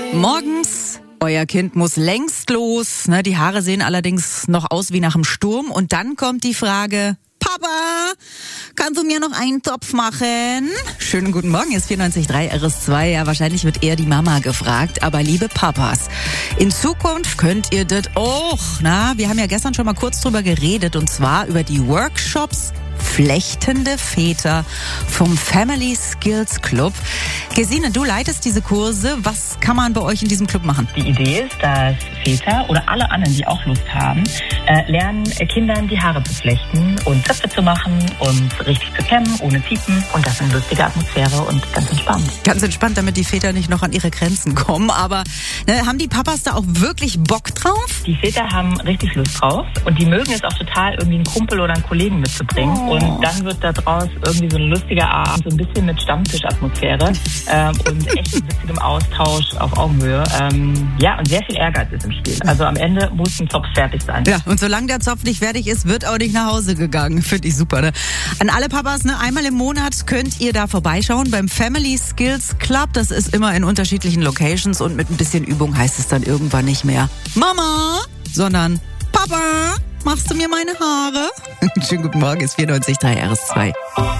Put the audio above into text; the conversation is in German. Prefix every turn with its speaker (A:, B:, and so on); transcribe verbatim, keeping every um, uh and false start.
A: Morgens, euer Kind muss längst los. Ne? Die Haare sehen allerdings noch aus wie nach einem Sturm. Und dann kommt die Frage: Papa, kannst du mir noch einen Topf machen? Schönen guten Morgen, hier ist vierundneunzig Komma drei R S zwei. Ja, wahrscheinlich wird eher die Mama gefragt. Aber liebe Papas, in Zukunft könnt ihr das auch. Na, wir haben ja gestern schon mal kurz drüber geredet. Und zwar über die Workshops Flechtende Väter vom Family Skills Club. Gesine, du leitest diese Kurse. Was kann man bei euch in diesem Club machen?
B: Die Idee ist, dass Väter oder alle anderen, die auch Lust haben, äh, lernen, Kindern die Haare zu flechten und Zöpfe zu machen und richtig zu kämmen, ohne Ziepen. Und das in lustiger Atmosphäre und ganz entspannt.
A: Ganz entspannt, damit die Väter nicht noch an ihre Grenzen kommen. Aber ne, haben die Papas da auch wirklich Bock drauf?
B: Die Väter haben richtig Lust drauf und die mögen es auch total, irgendwie einen Kumpel oder einen Kollegen mitzubringen. Oh. Und dann wird da draus irgendwie so ein lustiger Abend, so ein bisschen mit Stammtischatmosphäre ähm, und echt witzigem Austausch auf Augenhöhe. Ähm, ja, und sehr viel Ehrgeiz ist im Spiel. Also am Ende muss ein Zopf fertig sein.
A: Ja, und solange der Zopf nicht fertig ist, wird auch nicht nach Hause gegangen. Finde ich super, ne? An alle Papas, ne? Einmal im Monat könnt ihr da vorbeischauen beim Family Skills Club. Das ist immer in unterschiedlichen Locations und mit ein bisschen Übung heißt es dann irgendwann nicht mehr Mama, sondern Papa, machst du mir meine Haare? Schönen guten Morgen, ist vierundneunzig Komma drei R S zwei.